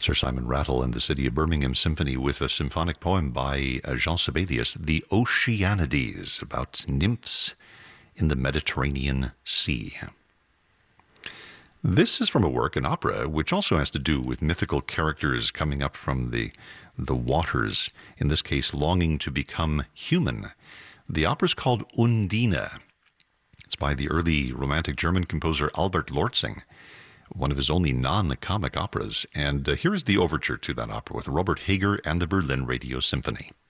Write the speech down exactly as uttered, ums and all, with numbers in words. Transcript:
Sir Simon Rattle and the City of Birmingham Symphony with a symphonic poem by uh, Jean Sibelius, The Oceanides, about nymphs in the Mediterranean Sea. This is from a work, an opera, which also has to do with mythical characters coming up from the, the waters, in this case, longing to become human. The opera is called Undine. It's by the early Romantic German composer Albert Lortzing, one of his only non-comic operas. And uh, here is the overture to that opera with Robert Hager and the Berlin Radio Symphony.